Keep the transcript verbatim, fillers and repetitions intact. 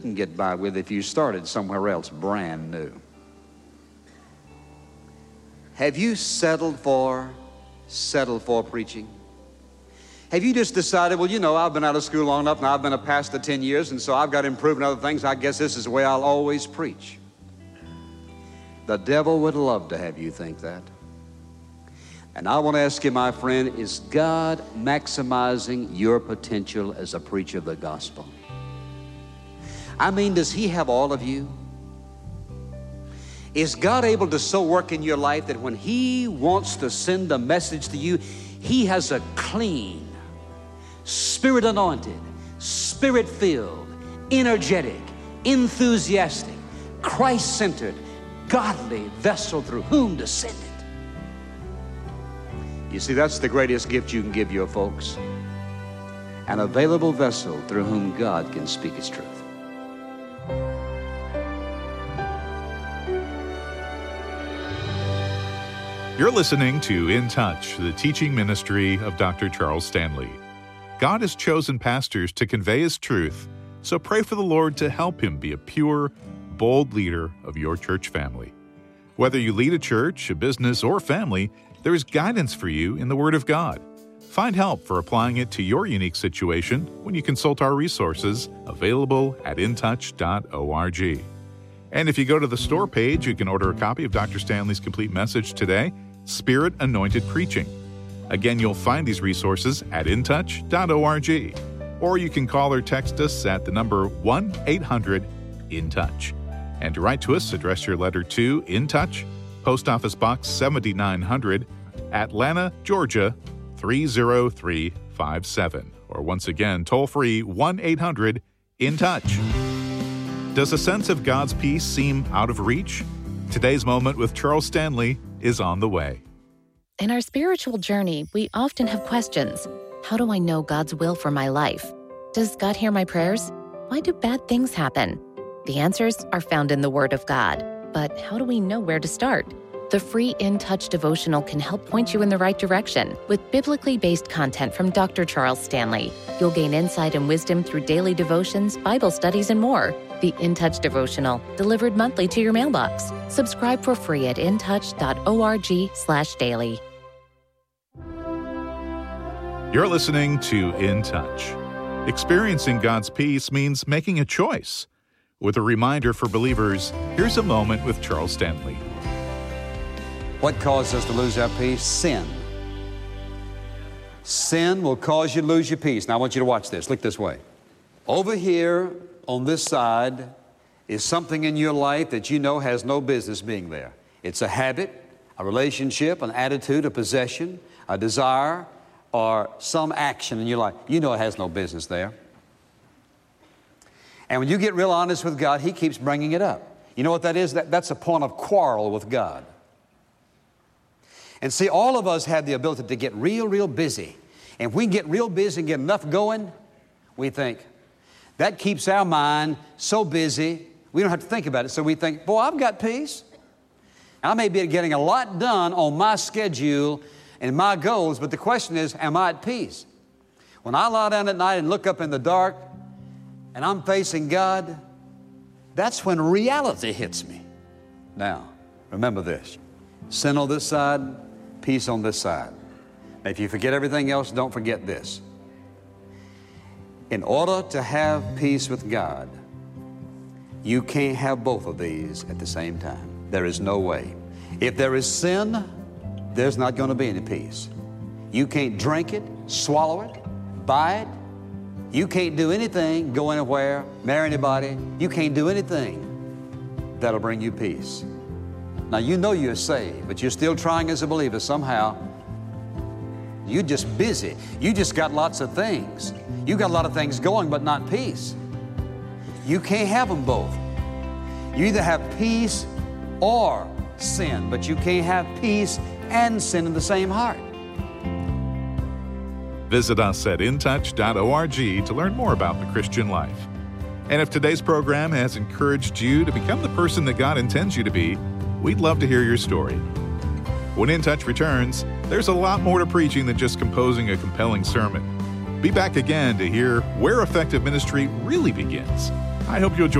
can get by with if you started somewhere else brand new. Have you settled for, settled for preaching? Have you just decided, well, you know, I've been out of school long enough and I've been a pastor ten years, and so I've got to improve in other things. I guess this is the way I'll always preach. The devil would love to have you think that. And I want to ask you, my friend, is God maximizing your potential as a preacher of the gospel? I mean, does He have all of you? Is God able to so work in your life that when He wants to send a message to you, He has a clean, Spirit-anointed, Spirit-filled, energetic, enthusiastic, Christ-centered, godly vessel through whom to send it? You see, that's the greatest gift you can give your folks. An available vessel through whom God can speak His truth. You're listening to In Touch, the teaching ministry of Doctor Charles Stanley. God has chosen pastors to convey His truth, so pray for the Lord to help Him be a pure, bold leader of your church family. Whether you lead a church, a business, or family, there is guidance for you in the Word of God. Find help for applying it to your unique situation when you consult our resources available at in touch dot org. And if you go to the store page, you can order a copy of Doctor Stanley's complete message today, Spirit Anointed Preaching. Again, you'll find these resources at in touch dot org. Or you can call or text us at the number one eight hundred in touch. And to write to us, address your letter to In Touch, Post Office Box seventy-nine hundred, Atlanta, Georgia, three zero three five seven. Or once again, toll free one eight hundred in touch. Does a sense of God's peace seem out of reach? Today's Moment with Charles Stanley is on the way. In our spiritual journey, we often have questions. How do I know God's will for my life? Does God hear my prayers? Why do bad things happen? The answers are found in the Word of God. But how do we know where to start? The free In Touch devotional can help point you in the right direction with biblically based content from Doctor Charles Stanley. You'll gain insight and wisdom through daily devotions, Bible studies, and more. The In Touch devotional, delivered monthly to your mailbox. Subscribe for free at in touch dot org slash daily. You're listening to In Touch. Experiencing God's peace means making a choice. With a reminder for believers, here's a moment with Charles Stanley. What causes us to lose our peace? Sin. Sin will cause you to lose your peace. Now I want you to watch this. Look this way. Over here on this side is something in your life that you know has no business being there. It's a habit, a relationship, an attitude, a possession, a desire, or some action in your life. You know it has no business there. And when you get real honest with God, He keeps bringing it up. You know what that is? That, that's a point of quarrel with God. And see, all of us have the ability to get real, real busy. And if we get real busy and get enough going, we think, that keeps our mind so busy, we don't have to think about it. So we think, boy, I've got peace. I may be getting a lot done on my schedule and my goals, but the question is, am I at peace? When I lie down at night and look up in the dark, and I'm facing God, that's when reality hits me. Now, remember this. Sin on this side, peace on this side. Now, if you forget everything else, don't forget this. In order to have peace with God, you can't have both of these at the same time. There is no way. If there is sin, there's not going to be any peace. You can't drink it, swallow it, buy it. You can't do anything, go anywhere, marry anybody. You can't do anything that'll bring you peace. Now, you know you're saved, but you're still trying as a believer somehow. You're just busy. You just got lots of things. You got a lot of things going, but not peace. You can't have them both. You either have peace or sin, but you can't have peace and sin in the same heart. Visit us at in touch dot org to learn more about the Christian life. And if today's program has encouraged you to become the person that God intends you to be, we'd love to hear your story. When In Touch returns, there's a lot more to preaching than just composing a compelling sermon. Be back again to hear where effective ministry really begins. I hope you'll join